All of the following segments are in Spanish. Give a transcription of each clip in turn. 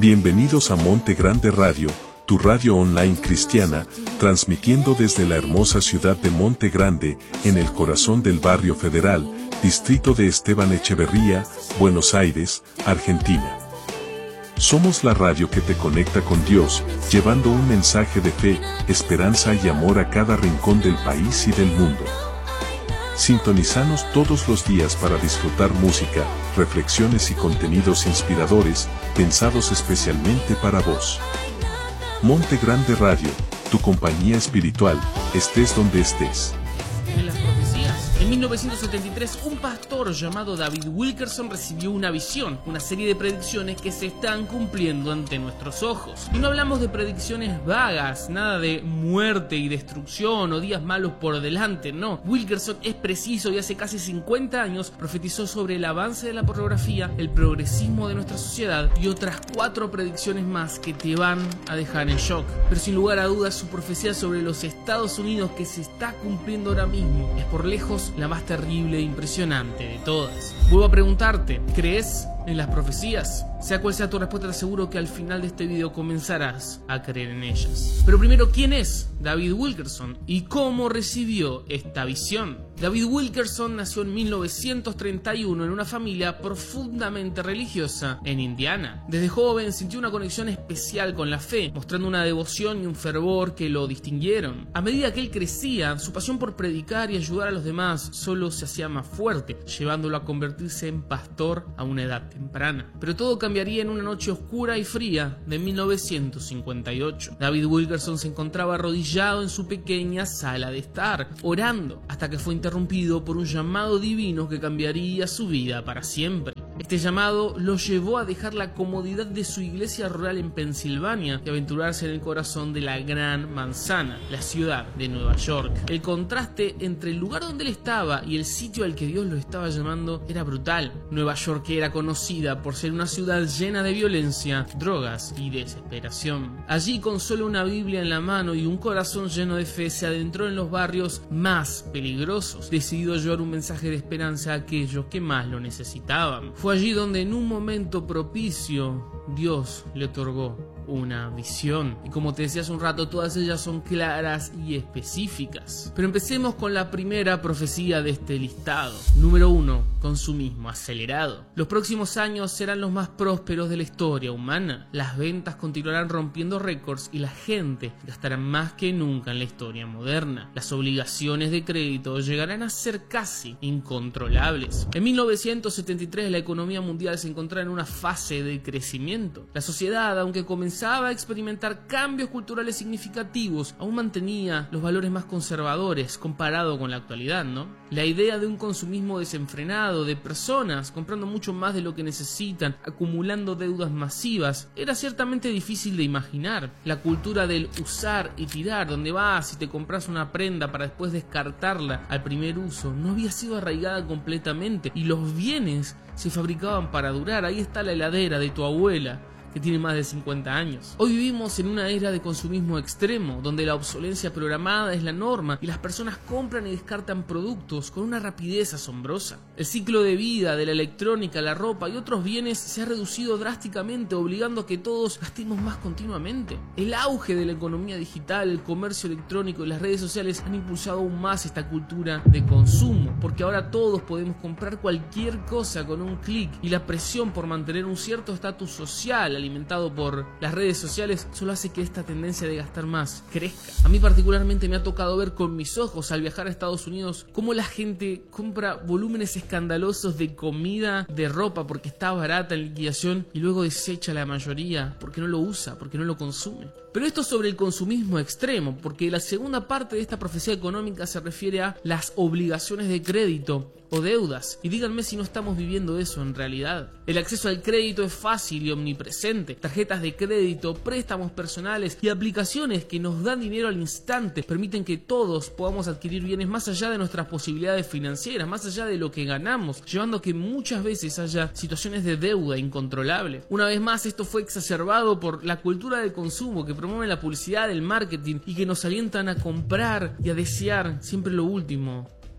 Bienvenidos a Monte Grande Radio, tu radio online cristiana, transmitiendo desde la hermosa ciudad de Monte Grande, en el corazón del barrio Federal, distrito de Esteban Echeverría, Buenos Aires, Argentina. Somos la radio que te conecta con Dios, llevando un mensaje de fe, esperanza y amor a cada rincón del país y del mundo. Sintonizanos todos los días para disfrutar música, reflexiones y contenidos inspiradores, pensados especialmente para vos. Monte Grande Radio, tu compañía espiritual, estés donde estés. En 1973, un pastor llamado David Wilkerson recibió una visión, una serie de predicciones que se están cumpliendo ante nuestros ojos. Y no hablamos de predicciones vagas, nada de muerte y destrucción o días malos por delante, no. Wilkerson es preciso y hace casi 50 años profetizó sobre el avance de la pornografía, el progresismo de nuestra sociedad y otras 4 predicciones más que te van a dejar en shock. Pero sin lugar a dudas, su profecía sobre los Estados Unidos que se está cumpliendo ahora mismo es por lejos la más terrible e impresionante de todas. Vuelvo a preguntarte, ¿crees en las profecías? Sea cual sea tu respuesta, te aseguro que al final de este video comenzarás a creer en ellas. Pero primero, ¿quién es David Wilkerson y cómo recibió esta visión? David Wilkerson nació en 1931 en una familia profundamente religiosa en Indiana. Desde joven sintió una conexión especial con la fe, mostrando una devoción y un fervor que lo distinguieron. A medida que él crecía, su pasión por predicar y ayudar a los demás solo se hacía más fuerte, llevándolo a convertirse en pastor a una edad temprana. Pero todo cambiaría en una noche oscura y fría de 1958. David Wilkerson se encontraba arrodillado en su pequeña sala de estar, orando, hasta que fue interrumpido por un llamado divino que cambiaría su vida para siempre. Este llamado lo llevó a dejar la comodidad de su iglesia rural en Pensilvania y aventurarse en el corazón de la Gran Manzana, la ciudad de Nueva York. El contraste entre el lugar donde él estaba y el sitio al que Dios lo estaba llamando era brutal. Nueva York era conocida por ser una ciudad llena de violencia, drogas y desesperación. Allí, con solo una Biblia en la mano y un corazón lleno de fe, se adentró en los barrios más peligrosos, decidido a llevar un mensaje de esperanza a aquellos que más lo necesitaban. Fue allí donde en un momento propicio Dios le otorgó una visión. Y como te decía hace un rato, todas ellas son claras y específicas. Pero empecemos con la primera profecía de este listado. Número 1. Consumismo acelerado. Los próximos años serán los más prósperos de la historia humana. Las ventas continuarán rompiendo récords y la gente gastará más que nunca en la historia moderna. Las obligaciones de crédito llegarán a ser casi incontrolables. En 1973 la economía mundial se encontraba en una fase de crecimiento. La sociedad, aunque comenzaba a experimentar cambios culturales significativos, aún mantenía los valores más conservadores comparado con la actualidad, ¿no? La idea de un consumismo desenfrenado, de personas comprando mucho más de lo que necesitan, acumulando deudas masivas, era ciertamente difícil de imaginar. La cultura del usar y tirar, donde vas y te compras una prenda para después descartarla al primer uso, no había sido arraigada completamente y los bienes se fabricaban para durar. Ahí está la heladera de tu abuela, que tiene más de 50 años. Hoy vivimos en una era de consumismo extremo, donde la obsolencia programada es la norma y las personas compran y descartan productos con una rapidez asombrosa. El ciclo de vida de la electrónica, la ropa y otros bienes se ha reducido drásticamente, obligando a que todos gastemos más continuamente. El auge de la economía digital, el comercio electrónico y las redes sociales han impulsado aún más esta cultura de consumo, porque ahora todos podemos comprar cualquier cosa con un clic y la presión por mantener un cierto estatus social alimentado por las redes sociales solo hace que esta tendencia de gastar más crezca. A mí particularmente me ha tocado ver con mis ojos al viajar a Estados Unidos cómo la gente compra volúmenes escandalosos de comida, de ropa porque está barata en liquidación y luego desecha la mayoría porque no lo usa, porque no lo consume. Pero esto sobre el consumismo extremo, porque la segunda parte de esta profecía económica se refiere a las obligaciones de crédito o deudas. Y díganme si no estamos viviendo eso en realidad. El acceso al crédito es fácil y omnipresente. Tarjetas de crédito, préstamos personales y aplicaciones que nos dan dinero al instante permiten que todos podamos adquirir bienes más allá de nuestras posibilidades financieras, más allá de lo que ganamos, llevando a que muchas veces haya situaciones de deuda incontrolable. Una vez más, esto fue exacerbado por la cultura del consumo que promueven la publicidad, el marketing y que nos alientan a comprar y a desear siempre lo último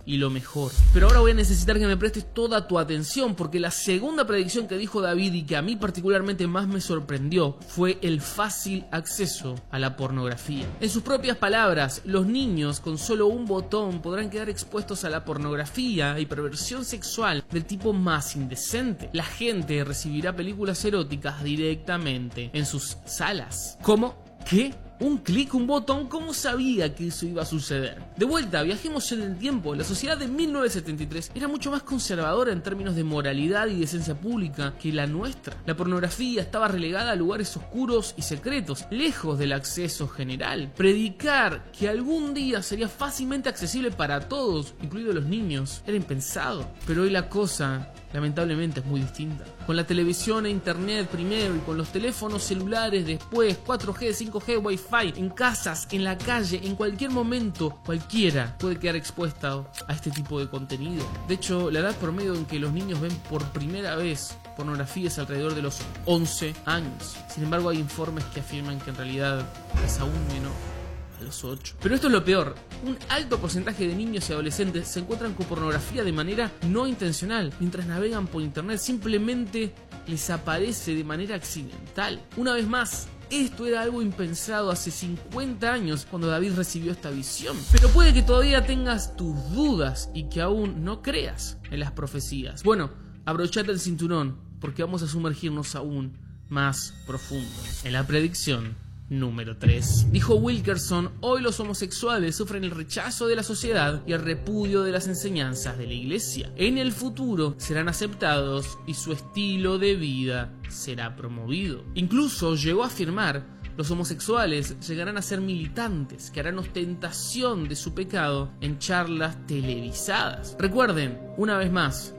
y lo mejor. Pero ahora voy a necesitar que me prestes toda tu atención, porque la segunda predicción que dijo David y que a mí particularmente más me sorprendió fue el fácil acceso a la pornografía. En sus propias palabras, los niños con solo un botón podrán quedar expuestos a la pornografía y perversión sexual del tipo más indecente. La gente recibirá películas eróticas directamente en sus salas. ¿Cómo? ¿Qué? Un clic, un botón, ¿cómo sabía que eso iba a suceder? De vuelta, viajemos en el tiempo. La sociedad de 1973 era mucho más conservadora en términos de moralidad y decencia pública que la nuestra. La pornografía estaba relegada a lugares oscuros y secretos, lejos del acceso general. Predicar que algún día sería fácilmente accesible para todos, incluidos los niños, era impensado. Pero hoy la cosa, lamentablemente, es muy distinta. Con la televisión e internet primero y con los teléfonos celulares después, 4G, 5G, Wi-Fi, en casas, en la calle, en cualquier momento, cualquiera puede quedar expuesta a este tipo de contenido. De hecho, la edad promedio en que los niños ven por primera vez pornografía es alrededor de los 11 años. Sin embargo, hay informes que afirman que en realidad es aún menor, a los 8. Pero esto es lo peor. Un alto porcentaje de niños y adolescentes se encuentran con pornografía de manera no intencional. Mientras navegan por internet, simplemente les aparece de manera accidental. Una vez más, esto era algo impensado hace 50 años cuando David recibió esta visión. Pero puede que todavía tengas tus dudas y que aún no creas en las profecías. Bueno, abrochate el cinturón porque vamos a sumergirnos aún más profundo en la predicción número 3. Dijo Wilkerson: hoy los homosexuales sufren el rechazo de la sociedad y el repudio de las enseñanzas de la iglesia. En el futuro serán aceptados y su estilo de vida será promovido. Incluso llegó a afirmar: los homosexuales llegarán a ser militantes que harán ostentación de su pecado en charlas televisadas. Recuerden, una vez más,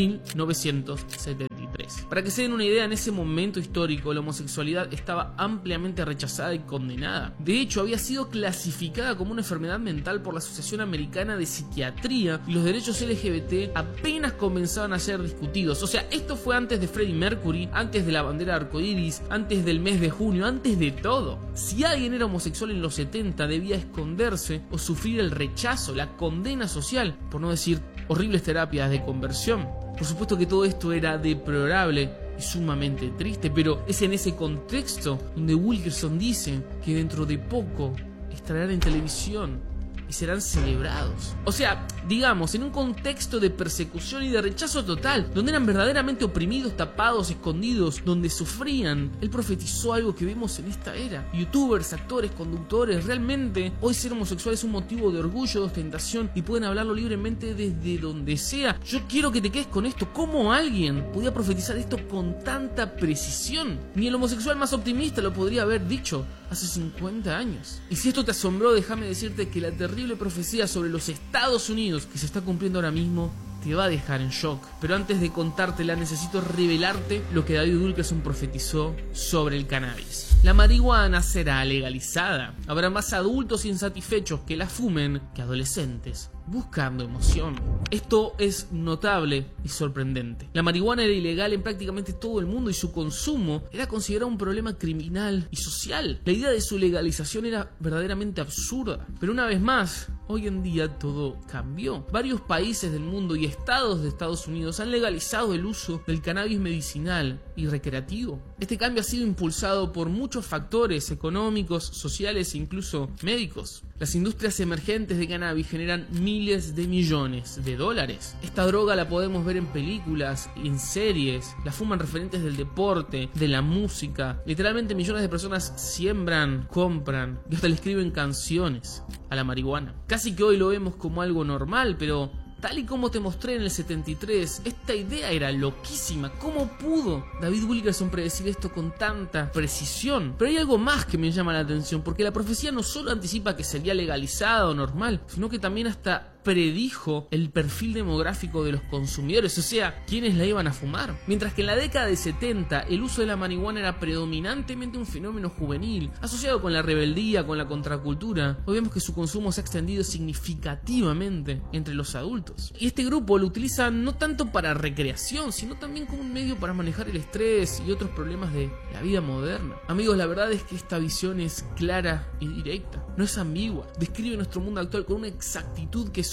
1973. Para que se den una idea, en ese momento histórico la homosexualidad estaba ampliamente rechazada y condenada. De hecho, había sido clasificada como una enfermedad mental por la Asociación Americana de Psiquiatría y los derechos LGBT apenas comenzaban a ser discutidos. O sea, esto fue antes de Freddie Mercury, antes de la bandera arcoíris, antes del mes de junio, antes de todo. Si alguien era homosexual en los 70, debía esconderse o sufrir el rechazo, la condena social, por no decir horribles terapias de conversión. Por supuesto que todo esto era deplorable y sumamente triste, pero es en ese contexto donde Wilkerson dice que dentro de poco estarán en televisión y serán celebrados. O sea, digamos, en un contexto de persecución y de rechazo total, donde eran verdaderamente oprimidos, tapados, escondidos, donde sufrían, él profetizó algo que vemos en esta era. Youtubers, actores, conductores, realmente hoy ser homosexual es un motivo de orgullo, de ostentación y pueden hablarlo libremente desde donde sea. Yo quiero que te quedes con esto. ¿Cómo alguien podía profetizar esto con tanta precisión? Ni el homosexual más optimista lo podría haber dicho hace 50 años. Y si esto te asombró, déjame decirte que la terrible profecía sobre los Estados Unidos que se está cumpliendo ahora mismo te va a dejar en shock. Pero antes de contártela, necesito revelarte lo que David Wilkerson profetizó sobre el cannabis. La marihuana será legalizada. Habrá más adultos insatisfechos que la fumen que adolescentes buscando emoción. Esto es notable y sorprendente. La marihuana era ilegal en prácticamente todo el mundo y su consumo era considerado un problema criminal y social. La idea de su legalización era verdaderamente absurda. Pero una vez más, hoy en día todo cambió. Varios países del mundo y estados de Estados Unidos han legalizado el uso del cannabis medicinal y recreativo. Este cambio ha sido impulsado por muchos factores económicos, sociales e incluso médicos. Las industrias emergentes de cannabis generan miles de millones de dólares. Esta droga la podemos ver en películas, en series, la fuman referentes del deporte, de la música. Literalmente millones de personas siembran, compran y hasta le escriben canciones a la marihuana. Casi que hoy lo vemos como algo normal, pero tal y como te mostré en el 73, esta idea era loquísima. ¿Cómo pudo David Wilkerson predecir esto con tanta precisión? Pero hay algo más que me llama la atención, porque la profecía no solo anticipa que sería legalizado o normal, sino que también hasta predijo el perfil demográfico de los consumidores, o sea, quiénes la iban a fumar. Mientras que en la década de 70 el uso de la marihuana era predominantemente un fenómeno juvenil, asociado con la rebeldía, con la contracultura, hoy vemos que su consumo se ha extendido significativamente entre los adultos. Y este grupo lo utiliza no tanto para recreación, sino también como un medio para manejar el estrés y otros problemas de la vida moderna. Amigos, la verdad es que esta visión es clara y directa, no es ambigua, describe nuestro mundo actual con una exactitud que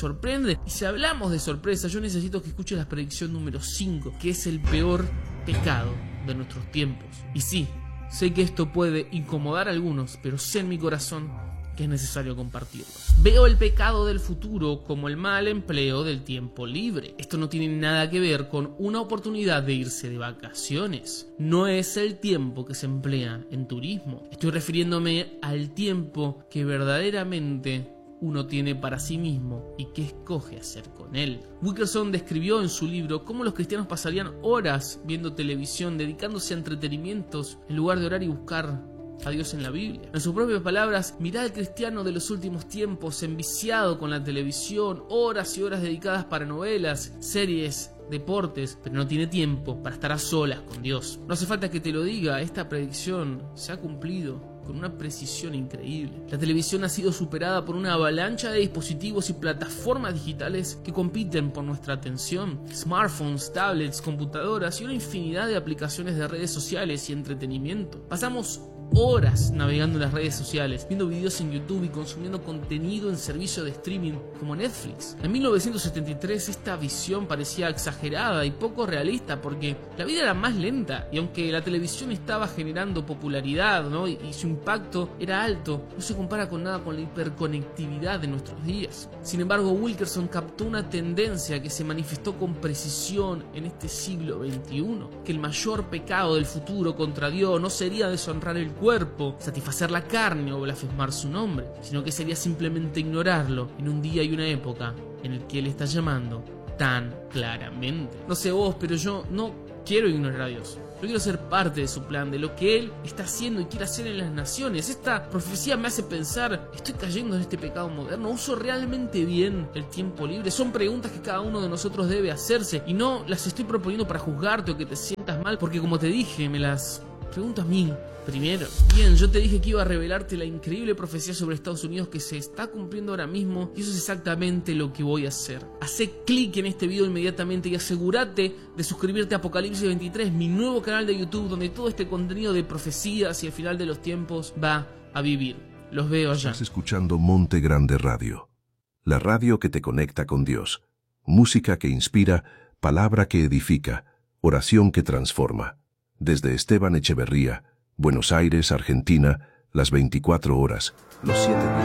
sorprende. Y si hablamos de sorpresa, yo necesito que escuches la predicción número 5, que es el peor pecado de nuestros tiempos. Y sí, sé que esto puede incomodar a algunos, pero sé en mi corazón que es necesario compartirlo. Veo el pecado del futuro como el mal empleo del tiempo libre. Esto no tiene nada que ver con una oportunidad de irse de vacaciones. No es el tiempo que se emplea en turismo. Estoy refiriéndome al tiempo que verdaderamente uno tiene para sí mismo y qué escoge hacer con él. Wilkerson describió en su libro cómo los cristianos pasarían horas viendo televisión, dedicándose a entretenimientos en lugar de orar y buscar a Dios en la Biblia. En sus propias palabras, mirá al cristiano de los últimos tiempos enviciado con la televisión, horas y horas dedicadas para novelas, series, deportes, pero no tiene tiempo para estar a solas con Dios. No hace falta que te lo diga, esta predicción se ha cumplido con una precisión increíble. La televisión ha sido superada por una avalancha de dispositivos y plataformas digitales que compiten por nuestra atención. Smartphones, tablets, computadoras y una infinidad de aplicaciones de redes sociales y entretenimiento. Pasamos horas navegando en las redes sociales, viendo videos en YouTube y consumiendo contenido en servicios de streaming como Netflix. En 1973 esta visión parecía exagerada y poco realista porque la vida era más lenta y aunque la televisión estaba generando popularidad, ¿no? y su impacto era alto, no se compara con nada con la hiperconectividad de nuestros días. Sin embargo, Wilkerson captó una tendencia que se manifestó con precisión en este siglo XXI, que el mayor pecado del futuro contra Dios no sería deshonrar el cuerpo, satisfacer la carne o blasfemar su nombre, sino que sería simplemente ignorarlo en un día y una época en el que Él está llamando tan claramente. No sé vos, pero yo no quiero ignorar a Dios. Yo quiero ser parte de su plan, de lo que Él está haciendo y quiere hacer en las naciones. Esta profecía me hace pensar, ¿estoy cayendo en este pecado moderno? ¿Uso realmente bien el tiempo libre? Son preguntas que cada uno de nosotros debe hacerse y no las estoy proponiendo para juzgarte o que te sientas mal, porque como te dije, me las pregunto a mí primero. Bien, yo te dije que iba a revelarte la increíble profecía sobre Estados Unidos que se está cumpliendo ahora mismo y eso es exactamente lo que voy a hacer. Hacé clic en este video inmediatamente y asegúrate de suscribirte a Apocalipsis 23, mi nuevo canal de YouTube donde todo este contenido de profecías y el final de los tiempos va a vivir. Los veo allá. Estás escuchando Monte Grande Radio, la radio que te conecta con Dios. Música que inspira, palabra que edifica, oración que transforma. Desde Esteban Echeverría, Buenos Aires, Argentina, las 24 horas, los 7 días.